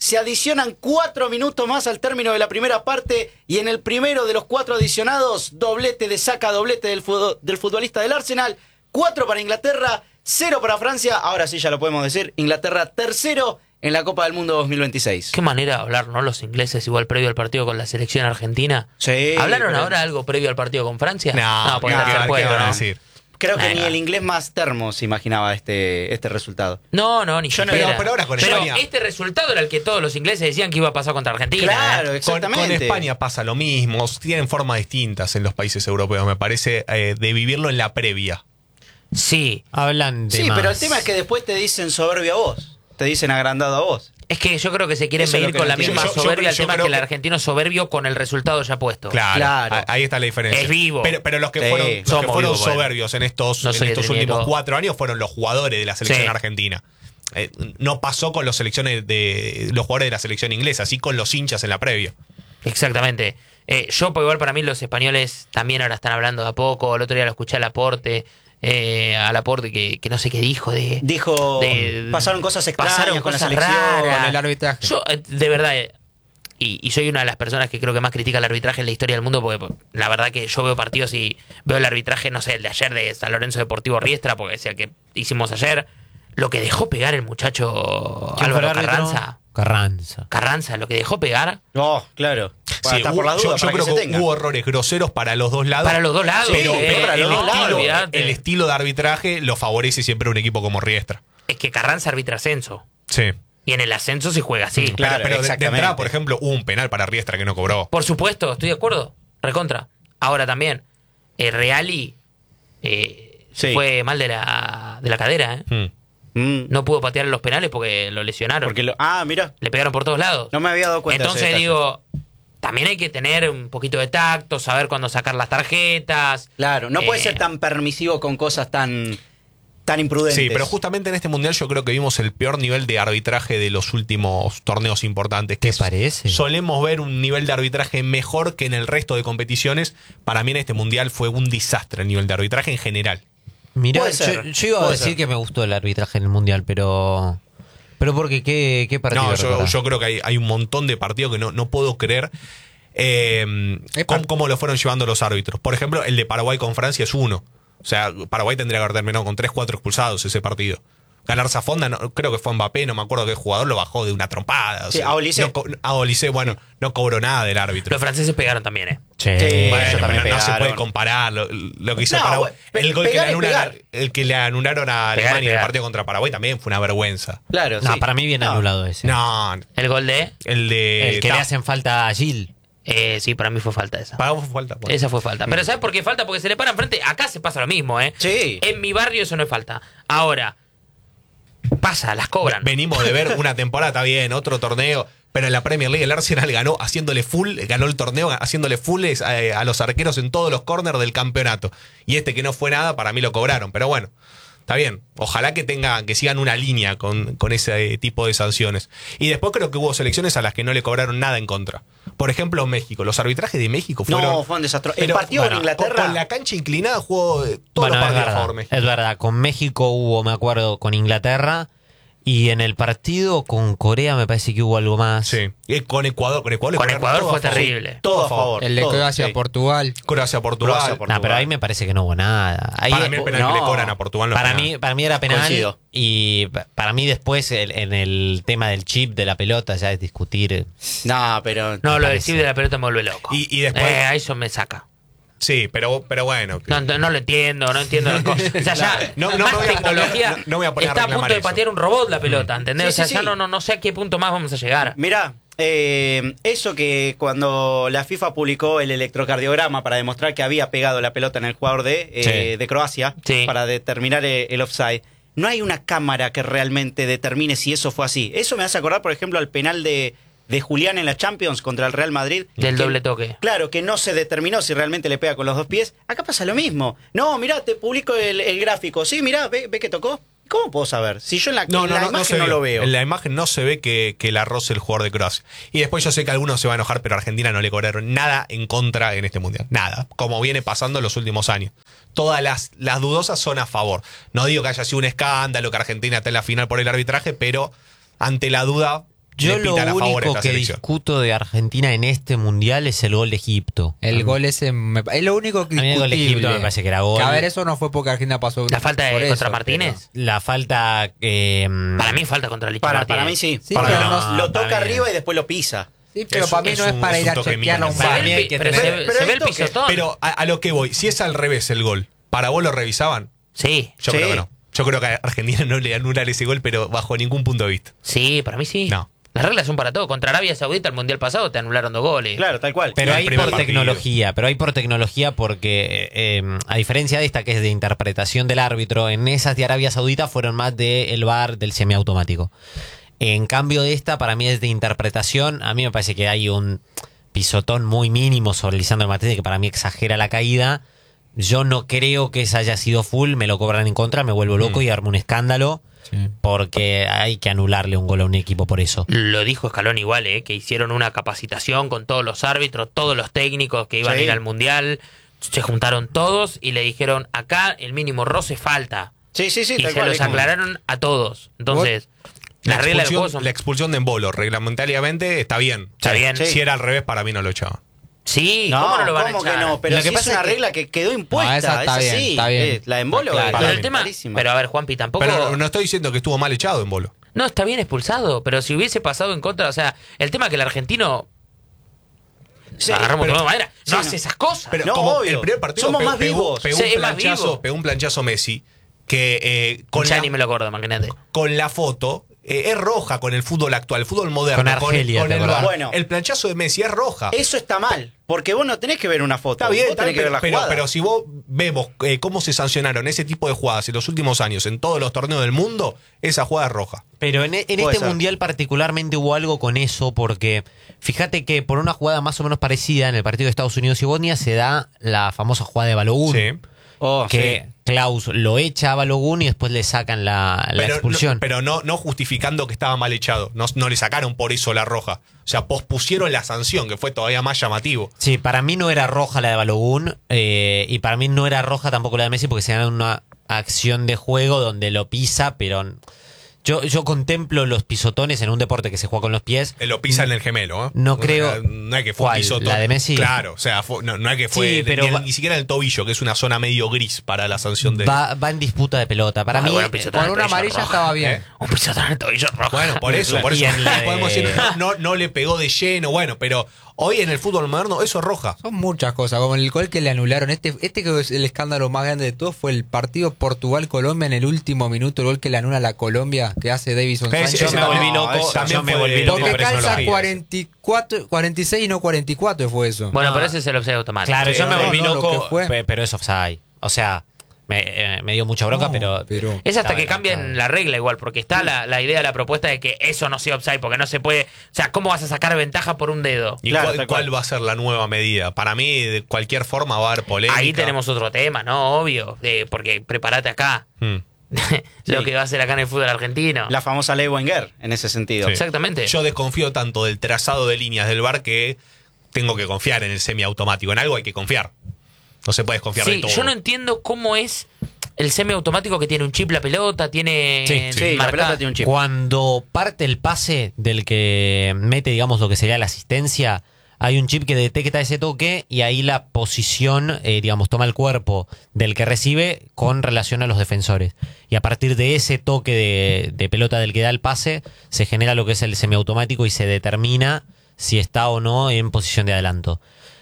Se adicionan 4 minutos más al término de la primera parte y en el primero de los 4 adicionados, doblete de Saka, doblete del futbolista del Arsenal. 4 para Inglaterra, 0 para Francia. Ahora sí ya lo podemos decir, Inglaterra tercero en la Copa del Mundo 2026. Qué manera de hablar, ¿no? Los ingleses igual previo al partido con la selección argentina. Sí, ¿Hablaron pero- ahora algo previo al partido con Francia? No, porque ¿qué tercer puesto, van a ¿no? decir? Creo que Bueno. ni el inglés más termo se imaginaba este resultado. No, ni Yo no- siquiera. pero ahora con Pero España- este resultado era el que todos los ingleses decían que iba a pasar contra Argentina. Claro, ¿eh? exactamente. Con España pasa lo mismo, tienen formas distintas en los países europeos, me parece, de vivirlo en la previa. Sí. Hablan de Sí, más. pero el tema es que después te dicen soberbio a vos. Te dicen agrandado a vos. Es que yo creo que se quieren Eso es lo medir que con no la entiendo. misma Yo soberbia. El creo tema es que el que- argentino es soberbio con el resultado ya puesto. Claro, Claro. ahí está la diferencia. Es vivo. Pero los que Sí. fueron, los que Somos fueron vivos, bueno. soberbios en estos, No en soy estos el nieto. últimos 4 años fueron los jugadores de la selección Sí. argentina. No pasó con los selecciones de los jugadores de la selección inglesa, así con los hinchas en la previa. Exactamente. Yo, pues igual para mí los españoles también ahora están hablando de a poco. El otro día lo escuché a Laporte que no sé qué dijo. Dijo, pasaron cosas extrañas pasaron con cosas la selección. raras. Con el arbitraje. Yo, de verdad, y soy una de las personas que creo que más critica el arbitraje en la historia del mundo, porque la verdad que yo veo partidos y veo el arbitraje, no sé, el de ayer de San Lorenzo Deportivo Riestra, porque es el que hicimos ayer, lo que dejó pegar el muchacho ¿Quién fue el Álvaro árbitro? Carranza. Carranza. Lo que dejó pegar Oh, claro. Bueno, Sí, está por la duda, yo para creo que se que tenga. hubo errores groseros para los dos lados. para los dos lados. Pero, Sí, pero para el, los dos lados, estilo, olvidate. el estilo de arbitraje lo favorece siempre un equipo como Riestra. Es que Carranza arbitra ascenso. Sí. Y en el ascenso se juega así. Claro, pero de exactamente. entrada, por ejemplo, hubo un penal para Riestra que no cobró. Por supuesto, estoy de acuerdo. Recontra. Ahora también, Reali Sí. fue mal de la cadera. No pudo patear los penales porque lo lesionaron. Porque mira, Le pegaron por todos lados. no me había dado cuenta. de ese Entonces detalle. digo, también hay que tener un poquito de tacto, saber cuándo sacar las tarjetas. Claro, no puede Eh, ser tan permisivo con cosas tan imprudentes. Sí, pero justamente en este mundial yo creo que vimos el peor nivel de arbitraje de los últimos torneos importantes. ¿Te parece? Solemos ver un nivel de arbitraje mejor que en el resto de competiciones. Para mí en este mundial fue un desastre el nivel de arbitraje en general. Mirá, Puede ser, yo iba a puede decir ser. que me gustó el arbitraje en el Mundial, pero porque qué partido No, recordás? yo creo que hay un montón de partidos que no puedo creer cómo lo fueron llevando los árbitros. Por ejemplo, el de Paraguay con Francia es uno. O sea, Paraguay tendría que haber terminado con 3-4 expulsados ese partido. Ganar Zafonda, creo que fue Mbappé, no me acuerdo qué jugador, lo bajó de una trompada. Sí, a Olise. A Olise, bueno, no cobró nada del árbitro. Los franceses pegaron también, ¿eh? Sí. Sí. Bueno, ellos también pero no se pegaron. puede comparar lo que hizo No, Paraguay. El gol que pegar le es pegar. el que le anularon a Pegar es Alemania en el pegar. partido contra Paraguay también fue una vergüenza. Claro, No, sí. para mí bien No. anulado ese. No, El gol de... el de. El que le hacen falta a Gil. sí, para mí fue falta esa. Para vos fue falta. Bueno. Esa fue falta. Pero ¿sabes por qué falta? Porque se le para enfrente. Acá se pasa lo mismo, ¿eh? Sí. En mi barrio eso no es falta. Ahora, pasa, las cobran. Venimos de ver una temporada, está bien, otro torneo, pero en la Premier League el Arsenal ganó ganó el torneo haciéndole fulls a los arqueros en todos los corners del campeonato. Y este que no fue nada, para mí lo cobraron. Pero bueno, está bien. Ojalá que sigan una línea con ese tipo de sanciones. Y después creo que hubo selecciones a las que no le cobraron nada en contra. Por ejemplo, México. Los arbitrajes de México fueron. No, fue un desastre. El Pero, partido bueno, con Inglaterra. Con la cancha inclinada jugó todos Bueno, los partidos a verdad, favor México. es verdad. Con México hubo, me acuerdo, con Inglaterra. Y en el partido con Corea me parece que hubo algo más. Sí. Y con Ecuador. Con Ecuador, le Con cobraron Ecuador todo fue a favor. terrible. Todo a favor. El de todo, Croacia, sí. Portugal. Croacia, Portugal. Croacia, Portugal. No, pero ahí me parece que no hubo nada. Ahí, Para mí el penal que no. le cobran a Portugal no es para penal. mí era penal. Coincido. Y para mí después en el tema del chip de la pelota ya es discutir. No, pero. No, lo del parece. chip de la pelota me vuelve loco. Y después- A eso me saca. Sí, pero bueno. No lo entiendo, no entiendo las cosas. O sea, ya, No más me voy a tecnología poner- no me voy a poner a está a punto reclamar de eso. patear un robot la pelota, ¿entendés? Sí, o sea, sí, ya sí. no sé a qué punto más vamos a llegar. Mirá, eso que cuando la FIFA publicó el electrocardiograma para demostrar que había pegado la pelota en el jugador de Croacia, Sí. para determinar el offside, no hay una cámara que realmente determine si eso fue así. Eso me hace acordar, por ejemplo, al penal de Julián en la Champions contra el Real Madrid. Del que- doble toque. Claro, que no se determinó si realmente le pega con los dos pies. Acá pasa lo mismo. No, mirá, te publico el gráfico. Sí, mirá, ve que tocó. ¿Cómo puedo saber? Si yo en la imagen se no ve. lo veo. En la imagen no se ve que la roce el jugador de Croacia. Y después yo sé que algunos se van a enojar, pero a Argentina no le cobraron nada en contra en este mundial. Nada. Como viene pasando en los últimos años. Todas las dudosas son a favor. No digo que haya sido un escándalo, que Argentina esté en la final por el arbitraje, pero ante la duda Yo le lo pitan a favor a único esta que selección. discuto de Argentina en este mundial es el gol de Egipto. El gol ese es lo único que A mí el gol de Egipto me parece que era gol. a ver, eso no fue porque Argentina pasó. La falta por de eso, contra Martínez. La falta... Para mí falta contra Licha Para Martínez. mí sí. Sí, Para pero mí no- lo toca para mí- arriba y después lo pisa. Sí, pero Es- para mí es no es un- para es ir un a toque chequearlo a un mínimo. bar. Para mí hay que Pero tener- se pero ve hay el toque. pisotón. Pero a lo que voy, si es al revés el gol, ¿para vos lo revisaban? Sí, Yo Sí. creo que no. Yo creo que a Argentina no le anulan ese gol, pero bajo ningún punto de vista. sí, para mí sí. No. Las reglas son para todo. Contra Arabia Saudita el mundial pasado te anularon 2 goles. Claro, tal cual. Pero el hay primer por partido. tecnología, porque a diferencia de esta que es de interpretación del árbitro, en esas de Arabia Saudita fueron más del VAR del semiautomático. En cambio de esta, para mí es de interpretación. A mí me parece que hay un pisotón muy mínimo sobre Lisandro Martínez que para mí exagera la caída. Yo no creo que esa haya sido full, me lo cobran en contra, me vuelvo loco y armo un escándalo. Sí. Porque hay que anularle un gol a un equipo por eso. Lo dijo Scaloni igual, que hicieron una capacitación con todos los árbitros, todos los técnicos que iban Sí. a ir al mundial. Se juntaron todos y le dijeron, acá el mínimo roce falta. Sí, sí, sí, Y tal se cual. los es como- aclararon a todos. Entonces, las reglas del juego son... La expulsión de Embolo, reglamentariamente, está bien. Está bien. Si era al revés, para mí no lo echaban. Sí, No, ¿cómo no lo van a ¿cómo echar? que no? Pero Lo que si es pasa una es que- regla que quedó impuesta. No, esa está es bien, así. está bien. La de Embolo Claro. es Pero el clarísima. tema... Clarísima. Pero a ver, Juanpi, tampoco... Pero no estoy diciendo que estuvo mal echado Embolo. No, está bien expulsado, pero si hubiese pasado en contra, o sea, el tema es que el argentino... Sí, agarramos pero- de todas maneras, sí, no no. hace esas cosas. Pero No, como obvio. el primer partido Somos más pegó, vivos. pegó Sí, un es más planchazo, vivo. pegó un planchazo Messi que Ya ni me lo acuerdo, imagínate. con la foto es roja con el fútbol actual, el fútbol moderno, Con Argelia, con ¿te el acordás? VAR. Bueno. El planchazo de Messi es roja. Eso está mal. Porque vos no tenés que ver una foto. Está bien, vos tenés que ver la pero, jugada. pero si vos vemos cómo se sancionaron ese tipo de jugadas en los últimos años en todos los torneos del mundo, esa jugada es roja. Pero en Puede este ser. mundial particularmente hubo algo con eso, porque fíjate que por una jugada más o menos parecida en el partido de Estados Unidos y Bosnia se da la famosa jugada de Balogun, Sí. Oh, que Klaus lo echa a Balogun y después le sacan la expulsión. Pero no justificando que estaba mal echado. No le sacaron por eso la roja. O sea, pospusieron la sanción, que fue todavía más llamativo. Sí, para mí no era roja la de Balogun y para mí no era roja tampoco la de Messi porque se da una acción de juego donde lo pisa, pero yo contemplo los pisotones en un deporte que se juega con los pies. Lo pisa en el gemelo, ¿eh? No O sea, creo- no hay que fue un ¿Cuál? pisotón. ¿La de Messi? Claro, o sea, no hay que fue Sí, pero va- ni siquiera en el tobillo, que es una zona medio gris para la sanción de. Va en disputa de pelota. Para Ah, mí, bueno, pisotón Con en el una tobillo amarilla roja. estaba bien. ¿Eh? Un pisotón en el tobillo rojo. Bueno, por eso Y en la de- podemos decir, no le pegó de lleno, bueno, pero hoy en el fútbol moderno eso es roja. Son muchas cosas, como el gol que le anularon. Este que es el escándalo más grande de todos fue el partido Portugal-Colombia en el último minuto, el gol que le anula a la Colombia, que hace Davison Ese- Sánchez. yo me volví loco. ese también Yo me fue volví de- loco Porque por eso no lo calza vi. 44, 46 y no 44 fue eso. Bueno, No. pero ese es el offside automático. Claro, yo me no, volví no, lo loco, que fue. pero es offside. O sea, me dio mucha bronca, No, pero... pero- Es hasta Está que bien, cambien está bien. la regla igual, porque está la idea, la propuesta de que eso no sea offside, porque no se puede... O sea, ¿cómo vas a sacar ventaja por un dedo? ¿Y Claro, cuál, tal cual. cuál va a ser la nueva medida? Para mí, de cualquier forma va a haber polémica. Ahí tenemos otro tema, ¿no? Obvio, porque prepárate acá. Hmm. Lo Sí. que va a hacer acá en el fútbol argentino. La famosa ley Wenger, en ese sentido. Sí. Exactamente. Yo desconfío tanto del trazado de líneas del VAR que tengo que confiar en el semiautomático. En algo hay que confiar. No se puede desconfiar de Sí, todo. yo no entiendo cómo es el semiautomático que tiene un chip la pelota, tiene... Sí, la marca- pelota tiene un chip. Cuando parte el pase del que mete, digamos, lo que sería la asistencia, hay un chip que detecta ese toque y ahí la posición, digamos, toma el cuerpo del que recibe con relación a los defensores. Y a partir de ese toque de pelota del que da el pase, se genera lo que es el semiautomático y se determina si está o no en posición de adelanto.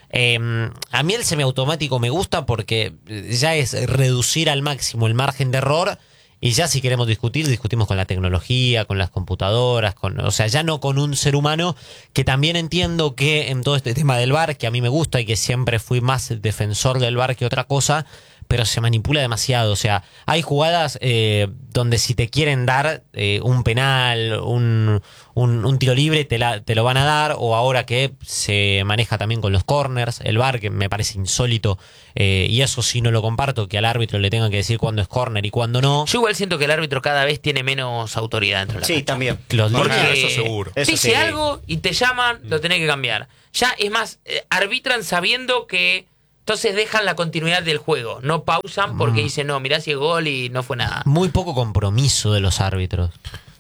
A mí el semiautomático me gusta porque ya es reducir al máximo el margen de error y ya si queremos discutir, discutimos con la tecnología, con las computadoras, o sea, ya no con un ser humano, que también entiendo que en todo este tema del VAR, que a mí me gusta y que siempre fui más defensor del VAR que otra cosa, pero se manipula demasiado. O sea, hay jugadas donde si te quieren dar un penal, un tiro libre, te lo van a dar. O ahora que se maneja también con los corners, el VAR, que me parece insólito. Y eso sí no lo comparto, que al árbitro le tengan que decir cuándo es corner y cuándo no. Yo igual siento que el árbitro cada vez tiene menos autoridad dentro de la Sí, cancha. también. Los Porque Ah, eso seguro. Eso dice sí. algo y te llaman, lo tenés que cambiar. Ya, es más, arbitran sabiendo que... Entonces dejan la continuidad del juego. No pausan porque dicen, no, mirá si es gol y no fue nada. Muy poco compromiso de los árbitros.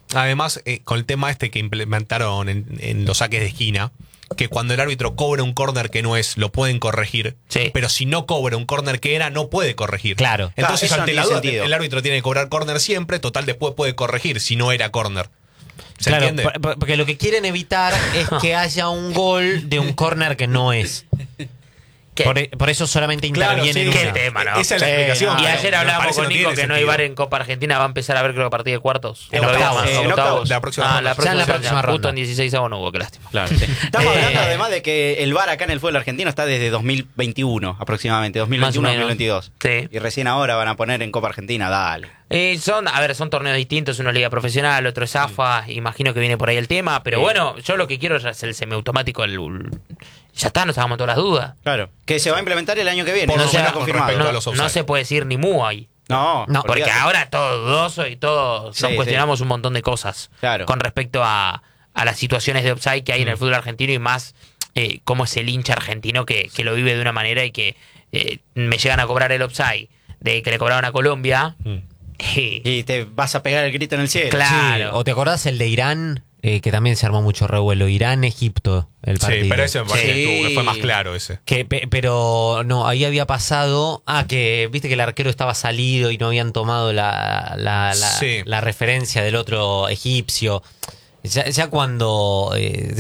Además, con el tema este que implementaron en los saques de esquina, que cuando el árbitro cobra un córner que no es, lo pueden corregir. Sí. Pero si no cobra un córner que era, no puede corregir. Claro. Entonces, Claro, eso ante no la tiene duda, sentido. el árbitro tiene que cobrar córner siempre. Total, después puede corregir si no era córner. ¿Se Claro, entiende? porque lo que quieren evitar es que haya un gol de un córner que no es. ¿Qué? Por eso solamente Claro, intervienen sí. una. Qué tema, ¿no? Esa es la explicación. Y pero ayer me hablábamos parece con Nico tiene que no hay sentido. bar en Copa Argentina. Va a empezar a ver, creo que a partir de cuartos. En Lo octavos. vemos, En octavos. La próxima Ah, ronda. la próxima, Ya en la próxima Justo ronda. en 16 no hubo, qué lástima. Claro. Estamos Eh, hablando además de que el VAR acá en el fútbol argentino está desde 2021 aproximadamente, 2021-2022. Sí. Y recién ahora van a poner en Copa Argentina, dale. Son torneos distintos, una liga profesional, otro es AFA, imagino que viene por ahí el tema, pero Sí. bueno, yo lo que quiero es el semiautomático, ya está, nos sacamos todas las dudas. Claro. Que se va a implementar el año que viene, Por no lo se menos ha con confirmado. respecto No, a los no offside. se puede decir ni mu ahí. No, Porque olvídate. ahora todo dudoso y todos Sí, nos sí. cuestionamos un montón de cosas Claro. con respecto a las situaciones de offside que hay en el fútbol argentino y más cómo es el hincha argentino que lo vive de una manera y que me llegan a cobrar el offside de que le cobraron a Colombia. Y te vas a pegar el grito en el cielo. Claro. Sí, ¿o te acordás el de Irán? Que también se armó mucho revuelo. Irán-Egipto, el partido. Sí, pero ese me parece que Sí. estuvo- que fue más claro ese. Pero no, ahí había pasado. Que viste que el arquero estaba salido y no habían tomado la Sí. referencia del otro egipcio. Ya cuando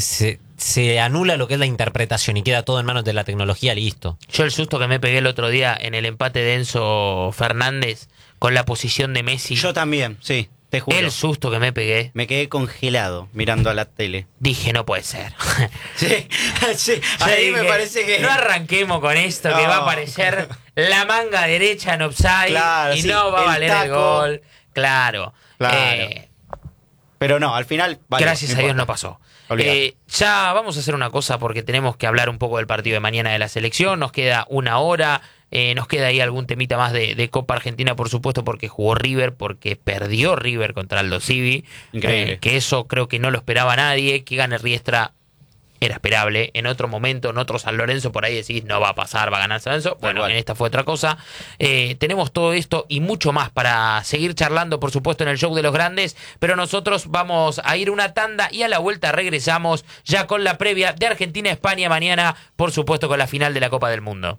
se anula lo que es la interpretación y queda todo en manos de la tecnología, listo. Yo el susto que me pegué el otro día en el empate de Enzo Fernández con la posición de Messi, Yo también, sí, te juro. el susto que me pegué, Me quedé congelado mirando a la tele. dije no puede ser. Sí, sí. Yo Ahí me dije, parece que... no arranquemos con esto que No. va a aparecer la manga derecha en offside Claro, y sí, no va a el valer el taco. gol. Claro. Claro. Pero no, al final... vale, Gracias a Dios no importa. pasó. Olvidate. Ya vamos a hacer una cosa porque tenemos que hablar un poco del partido de mañana de la selección. Nos queda una hora. Nos queda ahí algún temita más de Copa Argentina, por supuesto, porque jugó River, porque perdió River contra Aldo Civi. Increíble. Que eso creo que no lo esperaba nadie. Que gane Riestra era esperable. En otro momento, en otro San Lorenzo, por ahí decís, no va a pasar, va a ganar San Lorenzo. Bueno, Igual. en esta fue otra cosa. Tenemos todo esto y mucho más para seguir charlando, por supuesto, en el show de los grandes. Pero nosotros vamos a ir una tanda y a la vuelta regresamos ya con la previa de Argentina-España mañana, por supuesto, con la final de la Copa del Mundo.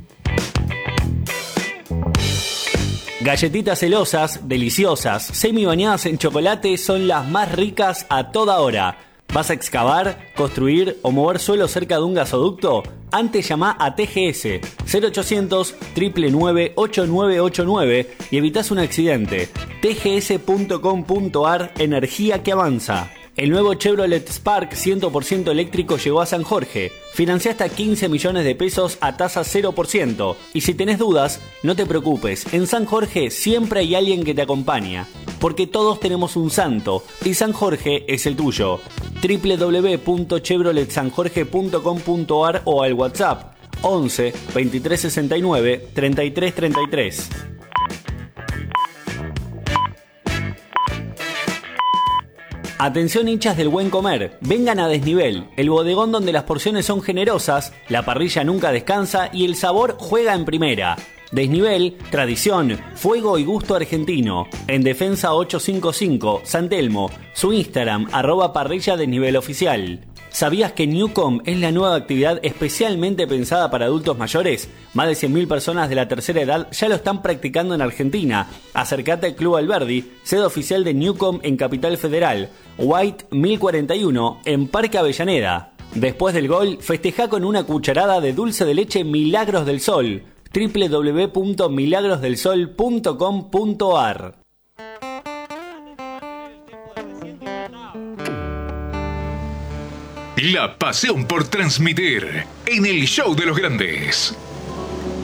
Galletitas celosas, deliciosas, semi bañadas en chocolate son las más ricas a toda hora. ¿Vas a excavar, construir o mover suelo cerca de un gasoducto? Antes llama a TGS 0800 999 8989 y evitas un accidente. tgs.com.ar, energía que avanza. El nuevo Chevrolet Spark 100% eléctrico llegó a San Jorge. Financia hasta 15 millones de pesos a tasa 0%. Y si tenés dudas, no te preocupes. En San Jorge siempre hay alguien que te acompaña. Porque todos tenemos un santo. Y San Jorge es el tuyo. www.chevroletsanjorge.com.ar o al WhatsApp 11 23 69 33 33. Atención hinchas del buen comer, vengan a Desnivel, el bodegón donde las porciones son generosas, la parrilla nunca descansa y el sabor juega en primera. Desnivel, tradición, fuego y gusto argentino. En Defensa 855, San Telmo, su Instagram, @parrilla desnivel oficial. ¿Sabías que Newcom es la nueva actividad especialmente pensada para adultos mayores? Más de 100.000 personas de la tercera edad ya lo están practicando en Argentina. Acércate al Club Alberdi, sede oficial de Newcom en Capital Federal. White 1041 en Parque Avellaneda. Después del gol, festeja con una cucharada de dulce de leche Milagros del Sol. www.milagrosdelsol.com.ar. La pasión por transmitir en el show de los grandes.